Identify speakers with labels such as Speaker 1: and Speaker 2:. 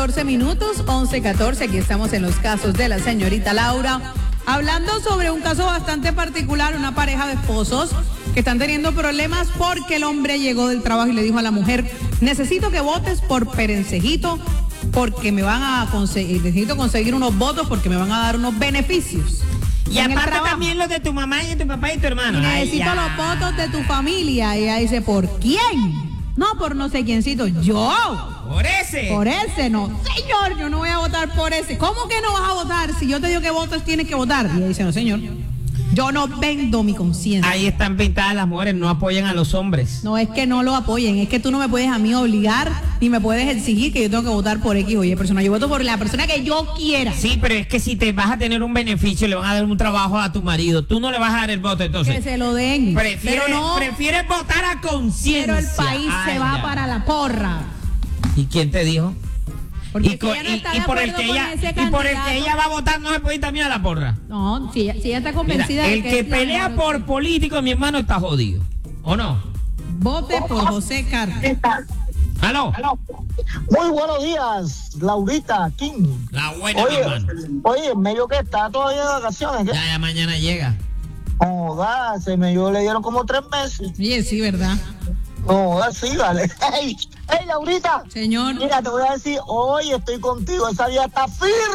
Speaker 1: 14 minutos, 11:14, aquí estamos en los casos de la señorita Laura, hablando sobre un caso bastante particular, una pareja de esposos que están teniendo problemas porque el hombre llegó del trabajo y le dijo a la mujer, necesito que votes por Perencejito porque me van a conseguir, necesito conseguir unos votos porque me van a dar unos beneficios.
Speaker 2: Y aparte también los de tu mamá y de tu papá y tu hermano.
Speaker 1: Y necesito los votos de tu familia. Y ella dice, ¿por quién? No, por no sé quiéncito. ¿Yo?
Speaker 2: Por ese.
Speaker 1: Por ese, no. Señor, yo no voy a votar por ese. ¿Cómo que no vas a votar? Si yo te digo que votes, tienes que votar. Y ella dice, no, señor. Yo no vendo mi conciencia.
Speaker 2: Ahí están pintadas las mujeres, no apoyan a los hombres.
Speaker 1: No es que no lo apoyen, es que tú no me puedes a mí obligar ni me puedes exigir que yo tengo que votar por X o Y persona. Yo voto por la persona que yo quiera.
Speaker 2: Sí, pero es que si te vas a tener un beneficio, le van a dar un trabajo a tu marido, tú no le vas a dar el voto, entonces.
Speaker 1: Que se lo den.
Speaker 2: Prefieres votar a conciencia.
Speaker 1: Pero el país se va para la porra.
Speaker 2: ¿Y quién te dijo?
Speaker 1: Porque
Speaker 2: por el que ella va a votar no se puede ir también a la porra.
Speaker 1: No, si ella está convencida.
Speaker 2: Mira,
Speaker 1: de
Speaker 2: el que pelea por político, mi hermano, está jodido. ¿O no?
Speaker 1: Vote por José Carlos.
Speaker 2: ¿Aló?
Speaker 3: Muy buenos días, Laurita, King.
Speaker 2: La buena, mi hermano.
Speaker 3: Oye, medio que está todavía de vacaciones. ¿Qué?
Speaker 2: Ya mañana llega.
Speaker 3: Joda, se me le dieron como 3 meses.
Speaker 1: Oye, sí, ¿verdad?
Speaker 3: Joda, sí, vale. Hey, Laurita.
Speaker 1: Señor.
Speaker 3: Mira, te voy a decir, hoy estoy contigo, esa vida está firme.